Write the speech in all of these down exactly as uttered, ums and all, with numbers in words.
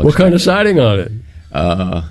Alex. What kind of siding on it? Uh,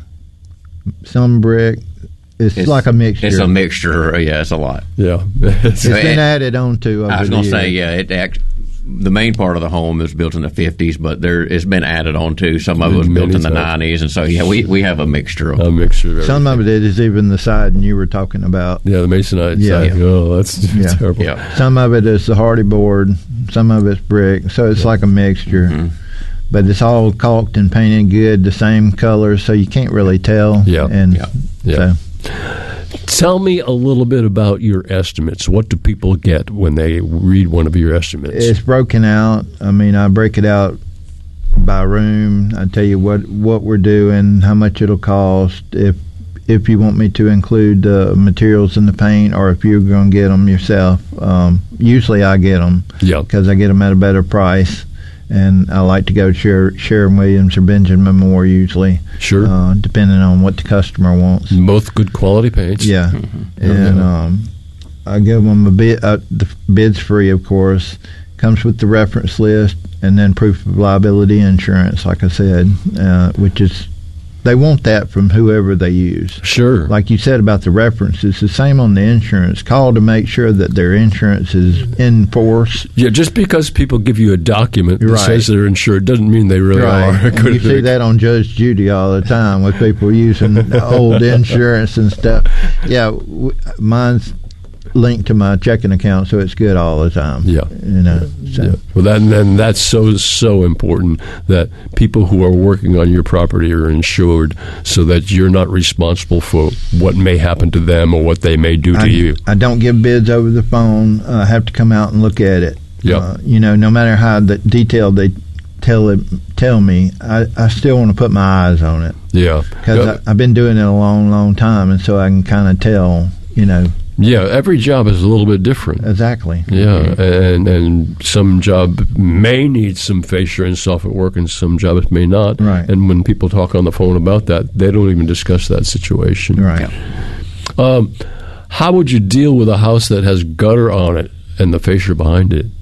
Some brick. It's, it's like a mixture. It's a mixture. Yeah, it's a lot. Yeah. It's been added on to over I was the going to say, years. yeah, it act, the main part of the home was built in the fifties, but there it's been added on to. Some of it was Many built in the times. nineties, and so, yeah, we, we have a mixture of A mixture of Some of it is even the siding you were talking about. Yeah, the masonite Yeah. siding. Oh, that's Yeah. terrible. Yeah. Some of it is the hardy board. Some of it's brick. So it's like a mixture. Mm-hmm. But it's all caulked and painted good, the same color, so you can't really tell. Yeah. And Yeah. Yeah. so Tell me a little bit about your estimates. What do people get when they read one of your estimates? it's broken out. I mean, I break it out by room. I tell you what what we're doing, how much it'll cost, if if you want me to include the materials in the paint, or if you're going to get them yourself. Um, usually, I get them Yeah. because I get them at a better price, and I like to go to Sher- Sherwin-Williams or Benjamin Moore usually, Sure. uh, depending on what the customer wants. Both good quality paints. Yeah, No and doubt. um, I give them a bid. Uh, the bid's free, of course. Comes with the reference list and then proof of liability insurance. Like I said, uh, which is they want that from whoever they use. Sure. Like you said about the reference, it's the same on the insurance. Call to make sure that their insurance is in force. Yeah, just because people give you a document that Right. says they're insured doesn't mean they really are. And Could you be- see that on Judge Judy all the time with people using old insurance and stuff. Yeah, w- mine's linked to my checking account, so it's good all the time. Yeah. You know. So. Yeah. Well, that, and then that's so so important that people who are working on your property are insured, so that you're not responsible for what may happen to them or what they may do to I, you. I don't give bids over the phone. I have to come out and look at it. Yeah. Uh, you know, no matter how the detailed they tell it, tell me, I, I still want to put my eyes on it Yeah. because Yeah. I've been doing it a long, long time, and so I can kind of tell. You know, Yeah, every job is a little bit different. exactly. Yeah, and and some job may need some fascia and soffit work, and some jobs may not. Right. And when people talk on the phone about that, they don't even discuss that situation. Right. Yeah. Um, how would you deal with a house that has gutter on it and the fascia behind it?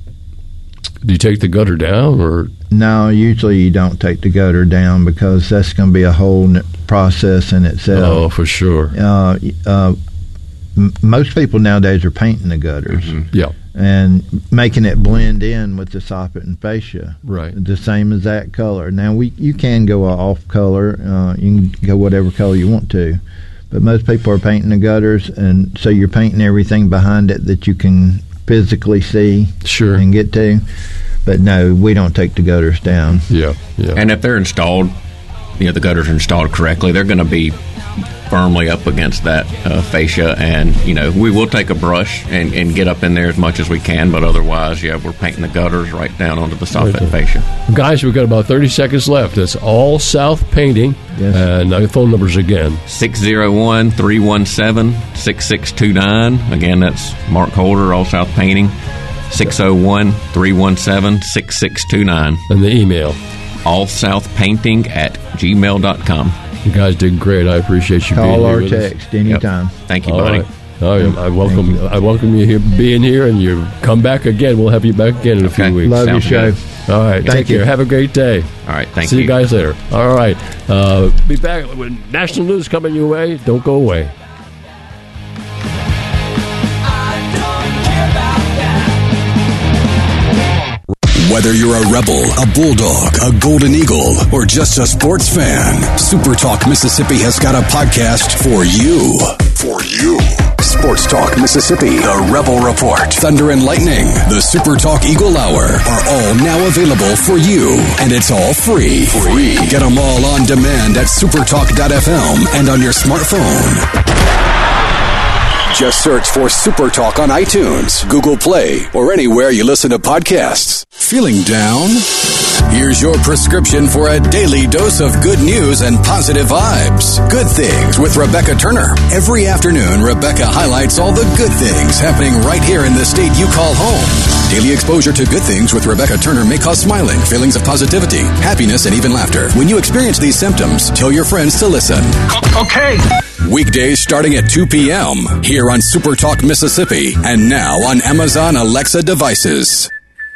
Do you take the gutter down, or No, usually you don't take the gutter down because that's going to be a whole n- process in itself. oh, for sure? Uh, uh, m- most people nowadays are painting the gutters Yeah, and making it blend in with the soffit and fascia, right. the same as that color. Now we you can go off color, uh, you can go whatever color you want to, but most people are painting the gutters, and so you're painting everything behind it that you can physically see Sure. and get to. But no, we don't take the gutters down. Yeah, yeah. And if they're installed, you know, the gutters are installed correctly, they're going to be firmly up against that uh, fascia. And, you know, we will take a brush and, and get up in there as much as we can, but otherwise, yeah, we're painting the gutters right down onto the soffit Right. fascia. Guys, we've got about thirty seconds left. It's All South Painting. Yes. And uh, phone numbers again. six oh one, three one seven, six six two nine. Again, that's Mark Holder, All South Painting. six oh one, three one seven, six six two nine. And the email. allsouthpainting at gmail dot com. You guys did great. I appreciate you being Call here or with us. text anytime. Thank you, All buddy. right. Oh, yeah, I welcome. you. I welcome you here, being here, and you come back again. We'll have you back again in a Okay. few weeks. Love your Sounds show. good. All right. Thank take you. care. Have a great day. All right, thank See you. you guys later. All right. Uh, be back when national news coming your way. Don't go away. Whether you're a Rebel, a Bulldog, a Golden Eagle, or just a sports fan, Super Talk Mississippi has got a podcast for you. For you. Sports Talk Mississippi, the Rebel Report, Thunder and Lightning, the Super Talk Eagle Hour are all now available for you. And it's all free. Free. Get them all on demand at supertalk dot f m and on your smartphone. Just search for Super Talk on iTunes, Google Play, or anywhere you listen to podcasts. Feeling down? Here's your prescription for a daily dose of good news and positive vibes. Good Things with Rebecca Turner. Every afternoon, Rebecca highlights all the good things happening right here in the state you call home. Daily exposure to Good Things with Rebecca Turner may cause smiling, feelings of positivity, happiness, and even laughter. When you experience these symptoms, tell your friends to listen. Okay. Weekdays starting at two p.m. here on Super Talk Mississippi and now on Amazon Alexa devices.